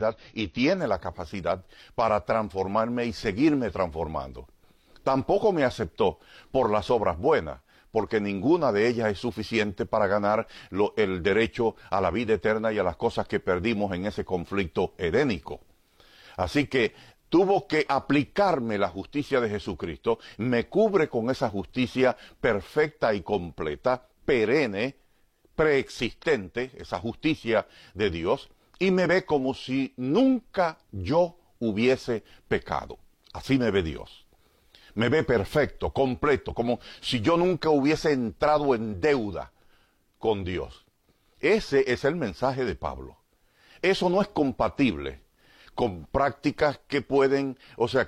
capacidad y tiene la capacidad para transformarme y seguirme transformando. Tampoco me aceptó por las obras buenas, porque ninguna de ellas es suficiente para ganar el derecho a la vida eterna y a las cosas que perdimos en ese conflicto edénico. Así que tuvo que aplicarme la justicia de Jesucristo, me cubre con esa justicia perfecta y completa, perenne, preexistente, esa justicia de Dios, y me ve como si nunca yo hubiese pecado. Así me ve Dios. Me ve perfecto, completo, como si yo nunca hubiese entrado en deuda con Dios. Ese es el mensaje de Pablo. Eso no es compatible con prácticas que pueden, o sea,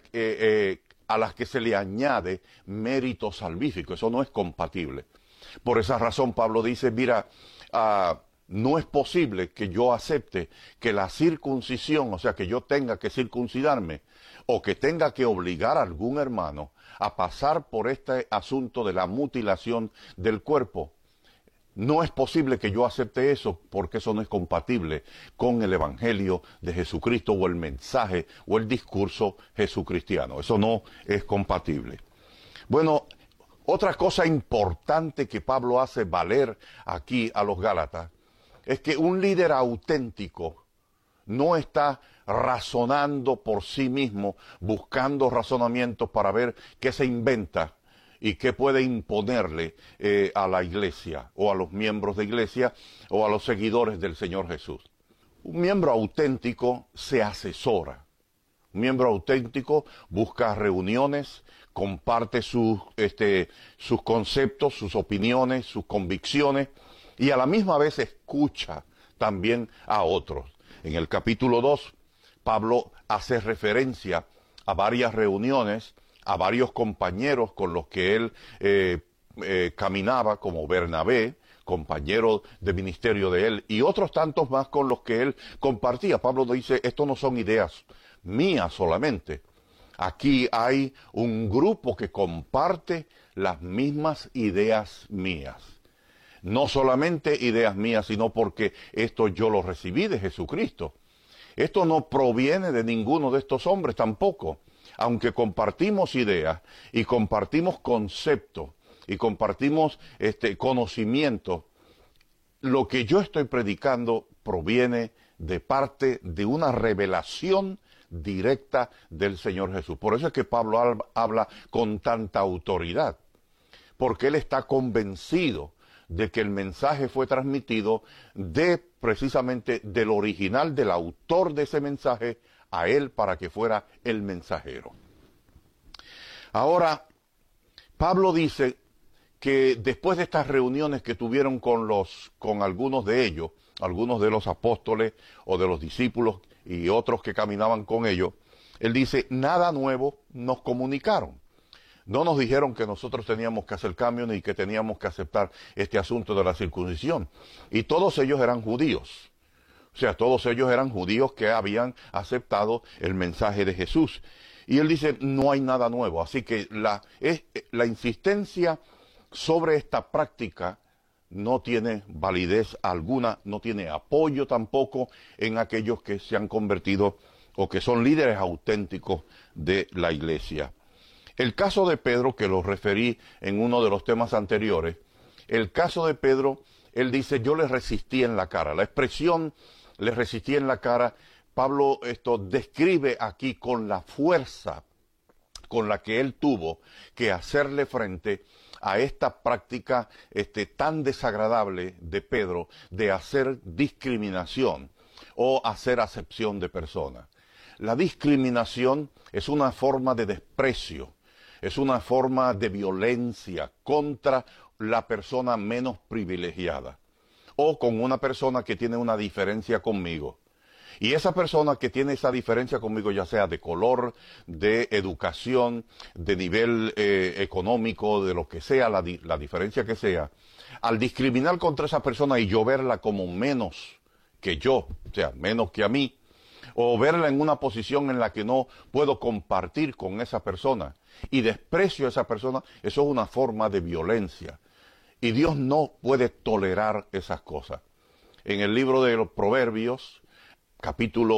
a las que se le añade mérito salvífico. Eso no es compatible. Por esa razón Pablo dice, mira, no es posible que yo acepte que la circuncisión, o sea, que yo tenga que circuncidarme, o que tenga que obligar a algún hermano a pasar por este asunto de la mutilación del cuerpo. No es posible que yo acepte eso, porque eso no es compatible con el Evangelio de Jesucristo o el mensaje o el discurso jesucristiano. Eso no es compatible. Bueno, otra cosa importante que Pablo hace valer aquí a los Gálatas es que un líder auténtico no está razonando por sí mismo, buscando razonamientos para ver qué se inventa y qué puede imponerle a la iglesia, o a los miembros de iglesia, o a los seguidores del Señor Jesús. Un miembro auténtico se asesora. Un miembro auténtico busca reuniones, comparte sus conceptos, sus opiniones, sus convicciones, y a la misma vez escucha también a otros. En el capítulo 2, Pablo hace referencia a varias reuniones, a varios compañeros con los que él caminaba, como Bernabé, compañero de ministerio de él, y otros tantos más con los que él compartía. Pablo dice, esto no son ideas mías solamente. Aquí hay un grupo que comparte las mismas ideas mías. No solamente ideas mías, sino porque esto yo lo recibí de Jesucristo. Esto no proviene de ninguno de estos hombres tampoco. Aunque compartimos ideas y compartimos conceptos y compartimos conocimiento, lo que yo estoy predicando proviene de parte de una revelación directa del Señor Jesús. Por eso es que Pablo habla con tanta autoridad, porque él está convencido de que el mensaje fue transmitido precisamente del original, del autor de ese mensaje, a él para que fuera el mensajero. Ahora, Pablo dice que después de estas reuniones que tuvieron con algunos de ellos, algunos de los apóstoles o de los discípulos y otros que caminaban con ellos, él dice, nada nuevo nos comunicaron. No nos dijeron que nosotros teníamos que hacer cambios ni que teníamos que aceptar este asunto de la circuncisión. Y todos ellos eran judíos. O sea, todos ellos eran judíos que habían aceptado el mensaje de Jesús. Y él dice, no hay nada nuevo. Así que la insistencia sobre esta práctica no tiene validez alguna, no tiene apoyo tampoco en aquellos que se han convertido o que son líderes auténticos de la iglesia. El caso de Pedro, que lo referí en uno de los temas anteriores, el caso de Pedro, él dice, yo le resistí en la cara. La expresión, le resistí en la cara, Pablo describe aquí con la fuerza con la que él tuvo que hacerle frente a esta práctica tan desagradable de Pedro de hacer discriminación o hacer acepción de personas. La discriminación es una forma de desprecio, es una forma de violencia contra la persona menos privilegiada o con una persona que tiene una diferencia conmigo. Y esa persona que tiene esa diferencia conmigo, ya sea de color, de educación, de nivel económico, de lo que sea, la diferencia que sea, al discriminar contra esa persona y yo verla como menos que yo, o sea, menos que a mí, o verla en una posición en la que no puedo compartir con esa persona y desprecio a esa persona, eso es una forma de violencia. Y Dios no puede tolerar esas cosas. En el libro de los Proverbios, capítulo